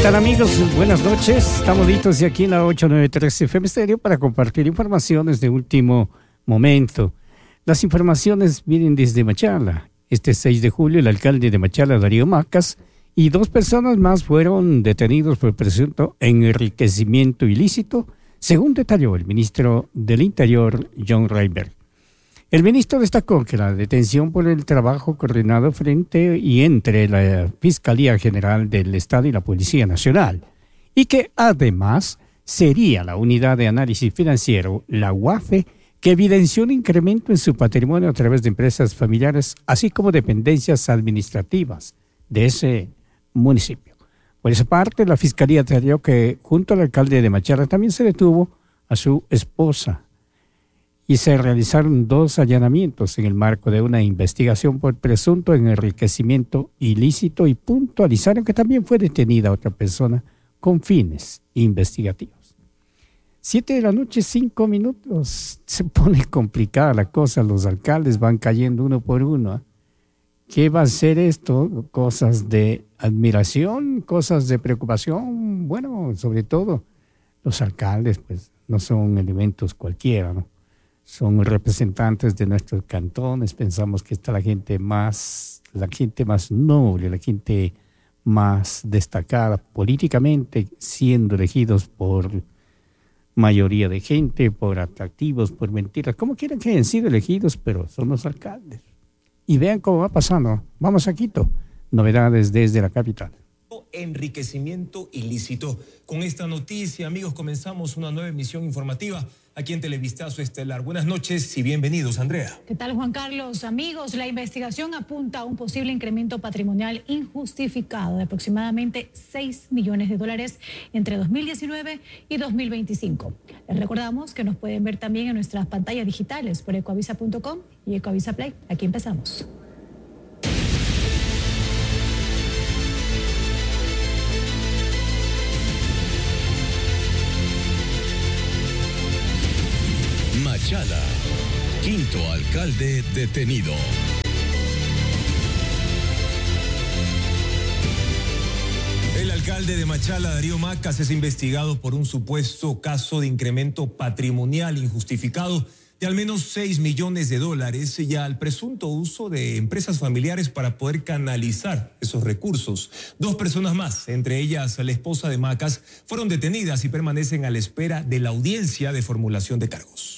tal, amigos? Buenas noches. Estamos listos de aquí en la 893 FM Stereo para compartir informaciones de último momento. Las informaciones vienen desde Machala. Este 6 de julio, el alcalde de Machala, Darío Macas, y 2 personas más fueron detenidos por presunto enriquecimiento ilícito, según detalló el ministro del Interior, John Rayberg. El ministro destacó que la detención por el trabajo coordinado frente y entre la Fiscalía General del Estado y la Policía Nacional, y que además sería la Unidad de Análisis Financiero, la UAFE, que evidenció un incremento en su patrimonio a través de empresas familiares, así como dependencias administrativas de ese municipio. Por esa parte, la Fiscalía detalló que junto al alcalde de Machala también se detuvo a su esposa, y se realizaron 2 allanamientos en el marco de una investigación por presunto enriquecimiento ilícito, y puntualizaron que también fue detenida otra persona con fines investigativos. 7 de la noche, 5 minutos. Se pone complicada la cosa, los alcaldes van cayendo uno por uno. ¿Qué va a ser esto? Cosas de admiración, cosas de preocupación. Bueno, sobre todo los alcaldes pues no son elementos cualquiera, ¿no? Son representantes de nuestros cantones. Pensamos que está la gente más noble, la gente más destacada políticamente, siendo elegidos por mayoría de gente, por atractivos, por mentiras, como quieran que hayan sido elegidos, pero son los alcaldes. Y vean cómo va pasando. Vamos a Quito, novedades desde la capital. Enriquecimiento ilícito. Con esta noticia, amigos, comenzamos una nueva emisión informativa aquí en Televistazo Estelar. Buenas noches y bienvenidos, Andrea. ¿Qué tal, Juan Carlos? Amigos, la investigación apunta a un posible incremento patrimonial injustificado de aproximadamente $6 millones entre 2019 y 2025. Les recordamos que nos pueden ver también en nuestras pantallas digitales por ecoavisa.com y Ecoavisa Play. Aquí empezamos. Machala, 5º alcalde detenido. El alcalde de Machala, Darío Macas, es investigado por un supuesto caso de incremento patrimonial injustificado de al menos $6 millones y al presunto uso de empresas familiares para poder canalizar esos recursos. 2 personas más, entre ellas la esposa de Macas, fueron detenidas y permanecen a la espera de la audiencia de formulación de cargos.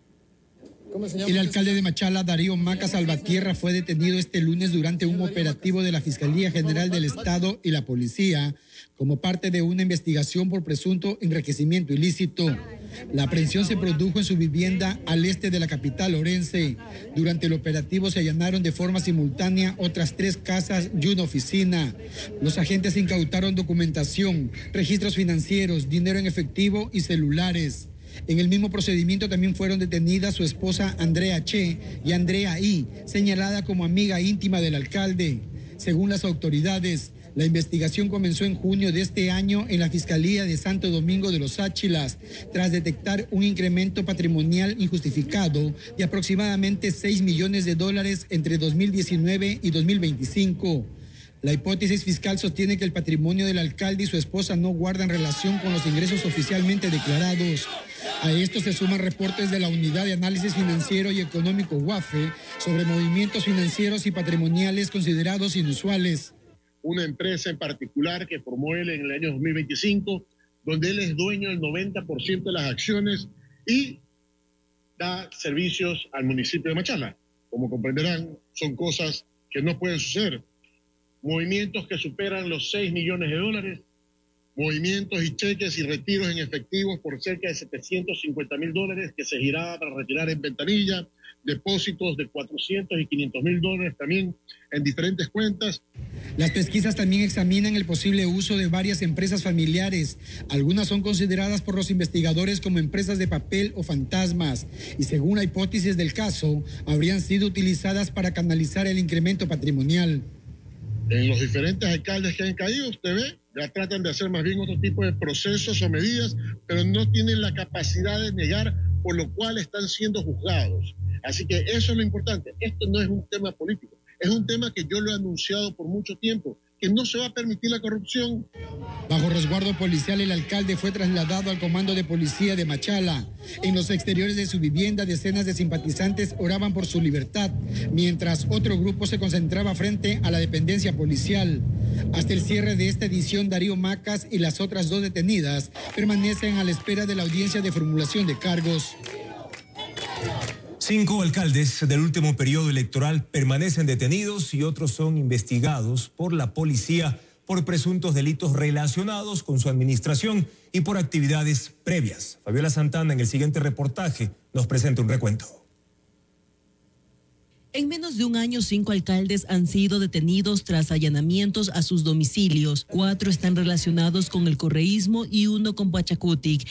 El alcalde de Machala, Darío Macas Salvatierra, fue detenido este lunes durante un operativo de la Fiscalía General del Estado y la Policía como parte de una investigación por presunto enriquecimiento ilícito. La aprehensión se produjo en su vivienda al este de la capital orense. Durante el operativo se allanaron de forma simultánea otras 3 casas y una oficina. Los agentes incautaron documentación, registros financieros, dinero en efectivo y celulares. En el mismo procedimiento también fueron detenidas su esposa Andrea Che y Andrea I, señalada como amiga íntima del alcalde. Según las autoridades, la investigación comenzó en junio de este año en la Fiscalía de Santo Domingo de los Áchilas, tras detectar un incremento patrimonial injustificado de aproximadamente $6 millones entre 2019 y 2025. La hipótesis fiscal sostiene que el patrimonio del alcalde y su esposa no guardan relación con los ingresos oficialmente declarados. A esto se suman reportes de la Unidad de Análisis Financiero y Económico UAFE sobre movimientos financieros y patrimoniales considerados inusuales. Una empresa en particular que formó él en el año 2025, donde él es dueño del 90% de las acciones y da servicios al municipio de Machala. Como comprenderán, son cosas que no pueden suceder. Movimientos que superan los $6 millones, movimientos y cheques y retiros en efectivos por cerca de $750,000 que se giraba para retirar en ventanilla, depósitos de $400 y $500,000 también en diferentes cuentas. Las pesquisas también examinan el posible uso de varias empresas familiares. Algunas son consideradas por los investigadores como empresas de papel o fantasmas y, según la hipótesis del caso, habrían sido utilizadas para canalizar el incremento patrimonial. En los diferentes alcaldes que han caído, usted ve, ya tratan de hacer más bien otro tipo de procesos o medidas, pero no tienen la capacidad de negar, por lo cual están siendo juzgados. Así que eso es lo importante. Esto no es un tema político, es un tema que yo lo he anunciado por mucho tiempo, que no se va a permitir la corrupción. Bajo resguardo policial, el alcalde fue trasladado al comando de policía de Machala. En los exteriores de su vivienda, decenas de simpatizantes oraban por su libertad, mientras otro grupo se concentraba frente a la dependencia policial. Hasta el cierre de esta edición, Darío Macas y las otras 2 detenidas permanecen a la espera de la audiencia de formulación de cargos. 5 alcaldes del último periodo electoral permanecen detenidos y otros son investigados por la policía por presuntos delitos relacionados con su administración y por actividades previas. Fabiola Santana en el siguiente reportaje nos presenta un recuento. En menos de un año, 5 alcaldes han sido detenidos tras allanamientos a sus domicilios. 4 están relacionados con el correísmo y 1 con Pachacutic.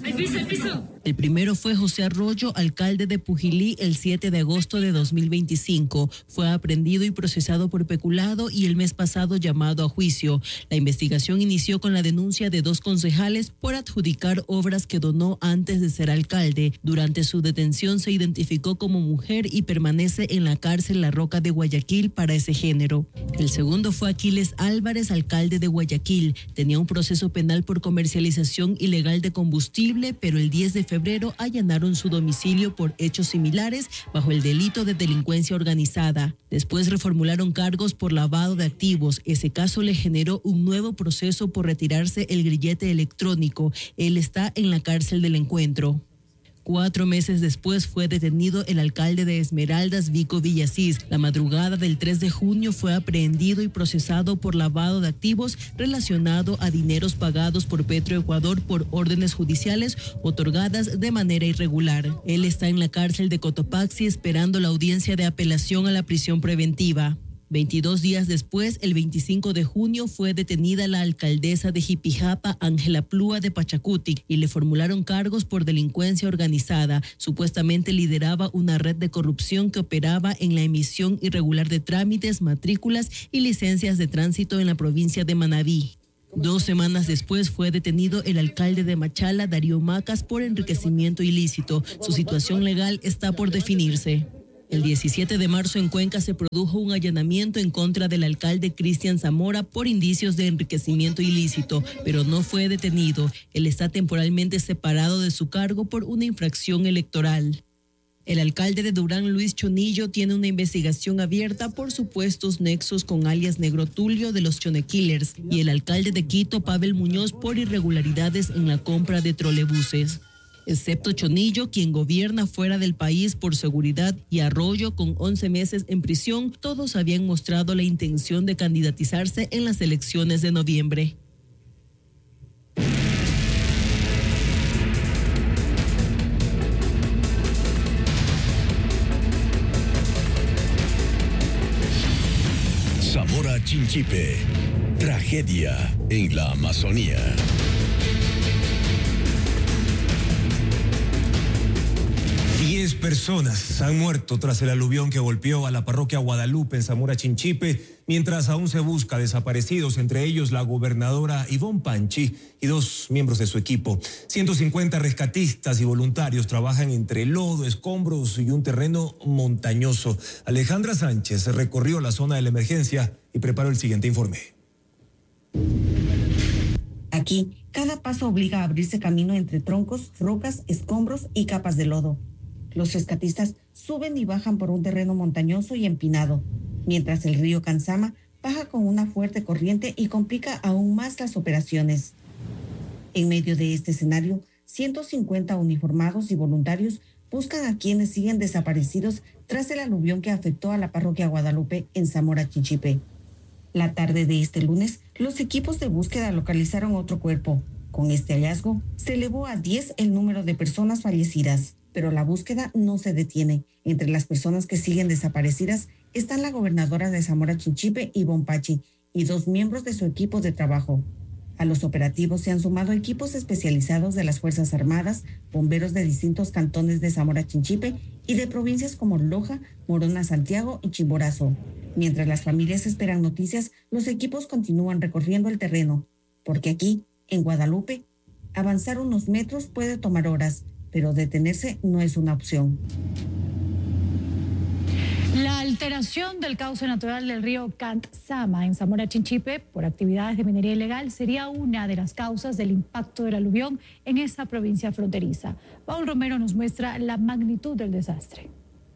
El primero fue José Arroyo, alcalde de Pujilí, el 7 de agosto de 2025. Fue aprehendido y procesado por peculado y el mes pasado llamado a juicio. La investigación inició con la denuncia de 2 concejales por adjudicar obras que donó antes de ser alcalde. Durante su detención se identificó como mujer y permanece en la cárcel La Roca de Guayaquil para ese género. El segundo fue Aquiles Álvarez, alcalde de Guayaquil. Tenía un proceso penal por comercialización ilegal de combustible, pero el 10 de febrero allanaron su domicilio por hechos similares bajo el delito de delincuencia organizada. Después reformularon cargos por lavado de activos. Ese caso le generó un nuevo proceso por retirarse el grillete electrónico. Él está en la cárcel del Encuentro. 4 meses después fue detenido el alcalde de Esmeraldas, Vico Villasís. La madrugada del 3 de junio fue aprehendido y procesado por lavado de activos relacionado a dineros pagados por Petroecuador por órdenes judiciales otorgadas de manera irregular. Él está en la cárcel de Cotopaxi esperando la audiencia de apelación a la prisión preventiva. 22 días después, el 25 de junio, fue detenida la alcaldesa de Jipijapa, Ángela Plúa de Pachacutic, y le formularon cargos por delincuencia organizada. Supuestamente lideraba una red de corrupción que operaba en la emisión irregular de trámites, matrículas y licencias de tránsito en la provincia de Manabí. 2 semanas después fue detenido el alcalde de Machala, Darío Macas, por enriquecimiento ilícito. Su situación legal está por definirse. El 17 de marzo en Cuenca se produjo un allanamiento en contra del alcalde Cristian Zamora por indicios de enriquecimiento ilícito, pero no fue detenido. Él está temporalmente separado de su cargo por una infracción electoral. El alcalde de Durán, Luis Chonillo, tiene una investigación abierta por supuestos nexos con alias Negro Tulio de los Chone Killers y el alcalde de Quito, Pavel Muñoz, por irregularidades en la compra de trolebuses. Excepto Chonillo, quien gobierna fuera del país por seguridad, y Arroyo, con 11 meses en prisión, todos habían mostrado la intención de candidatizarse en las elecciones de noviembre. Zamora Chinchipe, tragedia en la Amazonía. 10 personas han muerto tras el aluvión que golpeó a la parroquia Guadalupe en Zamora Chinchipe, mientras aún se busca desaparecidos, entre ellos la gobernadora Ivonne Panchi y 2 miembros de su equipo. 150 rescatistas y voluntarios trabajan entre lodo, escombros y un terreno montañoso. Alejandra Sánchez recorrió la zona de la emergencia y preparó el siguiente informe. Aquí, cada paso obliga a abrirse camino entre troncos, rocas, escombros y capas de lodo. Los rescatistas suben y bajan por un terreno montañoso y empinado, mientras el río Cansama baja con una fuerte corriente y complica aún más las operaciones. En medio de este escenario, 150 uniformados y voluntarios buscan a quienes siguen desaparecidos tras el aluvión que afectó a la parroquia Guadalupe en Zamora Chinchipe. La tarde de este lunes, los equipos de búsqueda localizaron otro cuerpo. Con este hallazgo, se elevó a 10 el número de personas fallecidas, pero la búsqueda no se detiene. Entre las personas que siguen desaparecidas están la gobernadora de Zamora Chinchipe, Ivonne Panchi, y 2 miembros de su equipo de trabajo. A los operativos se han sumado equipos especializados de las Fuerzas Armadas, bomberos de distintos cantones de Zamora Chinchipe y de provincias como Loja, Morona, Santiago y Chimborazo. Mientras las familias esperan noticias, los equipos continúan recorriendo el terreno, porque aquí, en Guadalupe, avanzar unos metros puede tomar horas, pero detenerse no es una opción. La alteración del cauce natural del río Cantzama en Zamora Chinchipe por actividades de minería ilegal sería una de las causas del impacto del aluvión en esa provincia fronteriza. Paul Romero nos muestra la magnitud del desastre.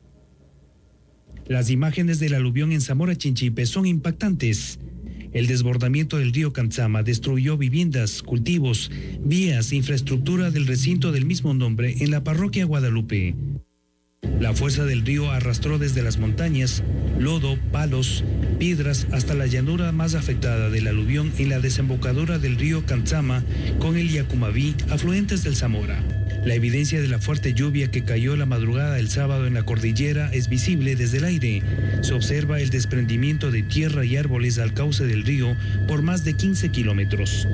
Las imágenes del aluvión en Zamora Chinchipe son impactantes. El desbordamiento del río Cantzama destruyó viviendas, cultivos, vías, infraestructura del recinto del mismo nombre en la parroquia Guadalupe. La fuerza del río arrastró desde las montañas lodo, palos, piedras hasta la llanura más afectada del aluvión en la desembocadura del río Cantzama con el Yacumaví, afluentes del Zamora. La evidencia de la fuerte lluvia que cayó la madrugada del sábado en la cordillera es visible desde el aire. Se observa el desprendimiento de tierra y árboles al cauce del río por más de 15 kilómetros.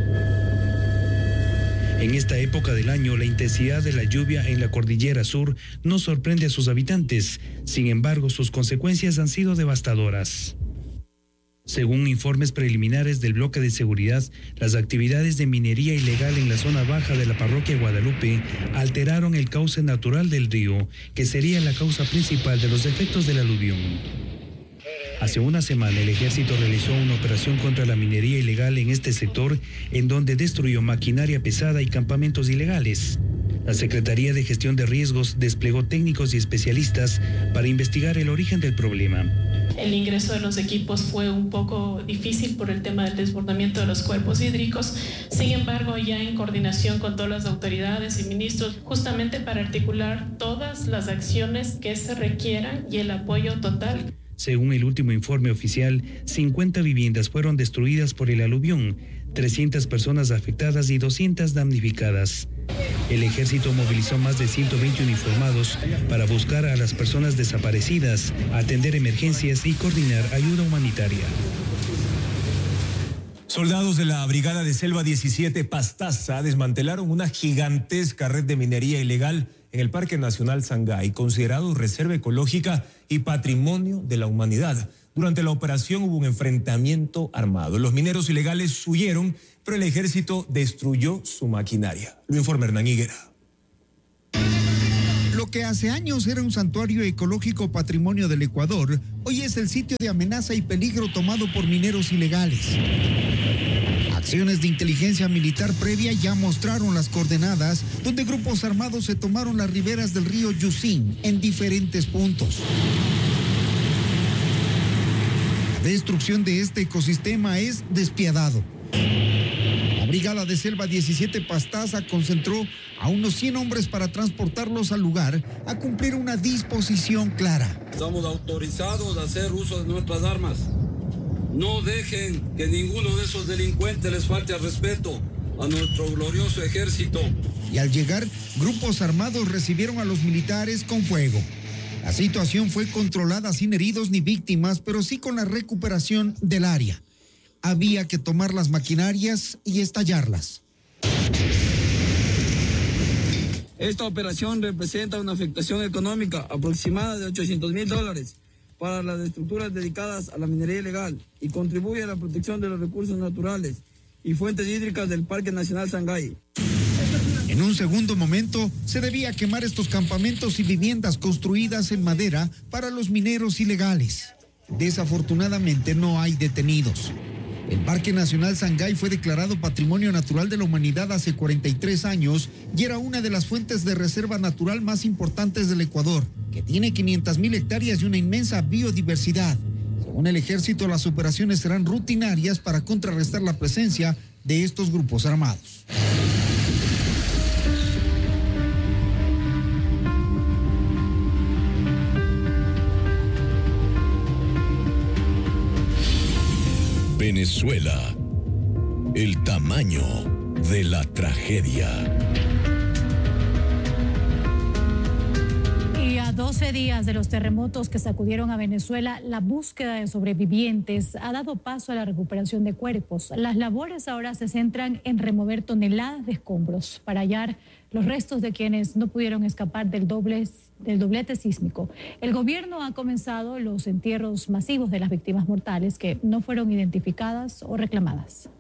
En esta época del año, la intensidad de la lluvia en la cordillera sur no sorprende a sus habitantes. Sin embargo, sus consecuencias han sido devastadoras. Según informes preliminares del bloque de seguridad, las actividades de minería ilegal en la zona baja de la parroquia Guadalupe alteraron el cauce natural del río, que sería la causa principal de los efectos del aluvión. Hace una semana el ejército realizó una operación contra la minería ilegal en este sector, en donde destruyó maquinaria pesada y campamentos ilegales. La Secretaría de Gestión de Riesgos desplegó técnicos y especialistas para investigar el origen del problema. El ingreso de los equipos fue un poco difícil por el tema del desbordamiento de los cuerpos hídricos. Sin embargo, ya en coordinación con todas las autoridades y ministros, justamente para articular todas las acciones que se requieran y el apoyo total. Según el último informe oficial, 50 viviendas fueron destruidas por el aluvión, 300 personas afectadas y 200 damnificadas. El ejército movilizó más de 120 uniformados para buscar a las personas desaparecidas, atender emergencias y coordinar ayuda humanitaria. Soldados de la Brigada de Selva 17 Pastaza desmantelaron una gigantesca red de minería ilegal en el Parque Nacional Sangay, considerado reserva ecológica y patrimonio de la humanidad. Durante la operación hubo un enfrentamiento armado. Los mineros ilegales huyeron, pero el ejército destruyó su maquinaria. Lo informa Hernán Higuera. Lo que hace años era un santuario ecológico patrimonio del Ecuador, hoy es el sitio de amenaza y peligro tomado por mineros ilegales. Acciones de inteligencia militar previa ya mostraron las coordenadas donde grupos armados se tomaron las riberas del río Yusín en diferentes puntos. La destrucción de este ecosistema es despiadado. La Brigada de Selva 17 Pastaza concentró a unos 100 hombres para transportarlos al lugar a cumplir una disposición clara. Estamos autorizados a hacer uso de nuestras armas. No dejen que ninguno de esos delincuentes les falte al respeto a nuestro glorioso ejército. Y al llegar, grupos armados recibieron a los militares con fuego. La situación fue controlada sin heridos ni víctimas, pero sí con la recuperación del área. Había que tomar las maquinarias y estallarlas. Esta operación representa una afectación económica aproximada de $800,000 para las estructuras dedicadas a la minería ilegal y contribuye a la protección de los recursos naturales y fuentes hídricas del Parque Nacional Sangay. En un segundo momento, se debía quemar estos campamentos y viviendas construidas en madera para los mineros ilegales. Desafortunadamente no hay detenidos. El Parque Nacional Sangay fue declarado Patrimonio Natural de la Humanidad hace 43 años y era una de las fuentes de reserva natural más importantes del Ecuador, que tiene 500,000 hectáreas y una inmensa biodiversidad. Según el ejército, las operaciones serán rutinarias para contrarrestar la presencia de estos grupos armados. Venezuela, el tamaño de la tragedia. Y a 12 días de los terremotos que sacudieron a Venezuela, la búsqueda de sobrevivientes ha dado paso a la recuperación de cuerpos. Las labores ahora se centran en remover toneladas de escombros para hallar los restos de quienes no pudieron escapar del doblete sísmico. El gobierno ha comenzado los entierros masivos de las víctimas mortales que no fueron identificadas o reclamadas.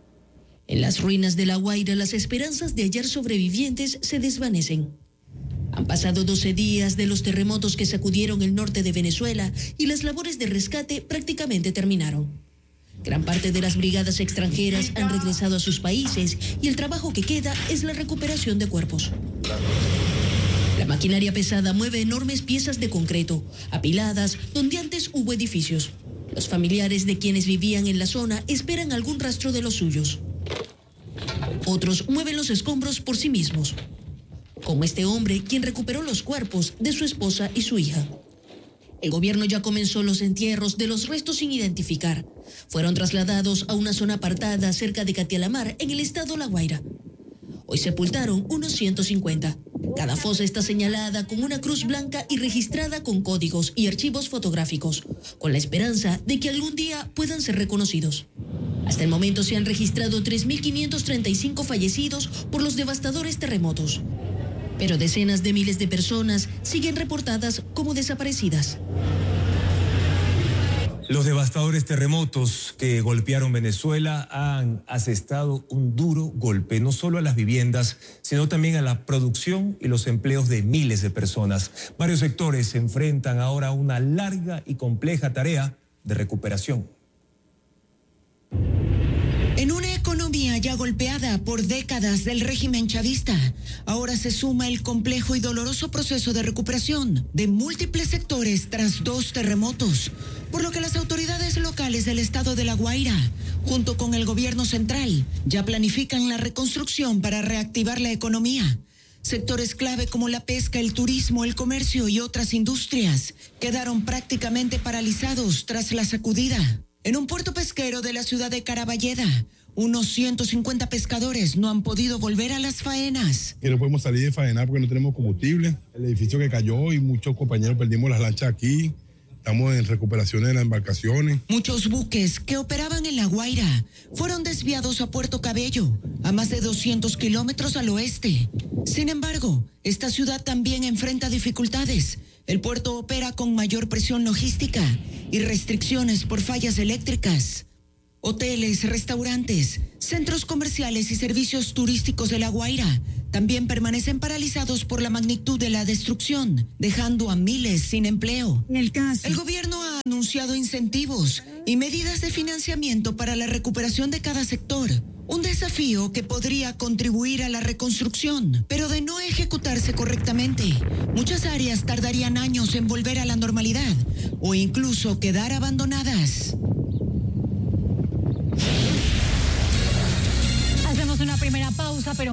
En las ruinas de La Guaira, las esperanzas de hallar sobrevivientes se desvanecen. Han pasado 12 días de los terremotos que sacudieron el norte de Venezuela y las labores de rescate prácticamente terminaron. Gran parte de las brigadas extranjeras han regresado a sus países y el trabajo que queda es la recuperación de cuerpos. La maquinaria pesada mueve enormes piezas de concreto, apiladas donde antes hubo edificios. Los familiares de quienes vivían en la zona esperan algún rastro de los suyos. Otros mueven los escombros por sí mismos, como este hombre quien recuperó los cuerpos de su esposa y su hija. El gobierno ya comenzó los entierros de los restos sin identificar. Fueron trasladados a una zona apartada cerca de Catialamar, en el estado La Guaira. Hoy sepultaron unos 150. Cada fosa está señalada con una cruz blanca y registrada con códigos y archivos fotográficos, con la esperanza de que algún día puedan ser reconocidos. Hasta el momento se han registrado 3.535 fallecidos por los devastadores terremotos. Pero decenas de miles de personas siguen reportadas como desaparecidas. Los devastadores terremotos que golpearon Venezuela han asestado un duro golpe, no solo a las viviendas, sino también a la producción y los empleos de miles de personas. Varios sectores se enfrentan ahora a una larga y compleja tarea de recuperación. En una economía ya golpeada por décadas del régimen chavista, ahora se suma el complejo y doloroso proceso de recuperación de múltiples sectores tras 2 terremotos, por lo que las autoridades locales del estado de La Guaira, junto con el gobierno central, ya planifican la reconstrucción para reactivar la economía. Sectores clave como la pesca, el turismo, el comercio y otras industrias quedaron prácticamente paralizados tras la sacudida. En un puerto pesquero de la ciudad de Caraballeda, unos 150 pescadores no han podido volver a las faenas. Que no podemos salir de faenar porque no tenemos combustible. El edificio que cayó y muchos compañeros perdimos las lanchas aquí. Estamos en recuperación de las embarcaciones. Muchos buques que operaban en La Guaira fueron desviados a Puerto Cabello, a más de 200 kilómetros al oeste. Sin embargo, esta ciudad también enfrenta dificultades. El puerto opera con mayor presión logística y restricciones por fallas eléctricas. Hoteles, restaurantes, centros comerciales y servicios turísticos de La Guaira también permanecen paralizados por la magnitud de la destrucción, dejando a miles sin empleo. El gobierno ha anunciado incentivos y medidas de financiamiento para la recuperación de cada sector. Un desafío que podría contribuir a la reconstrucción, pero de no ejecutarse correctamente, muchas áreas tardarían años en volver a la normalidad o incluso quedar abandonadas. Hacemos una primera pausa, pero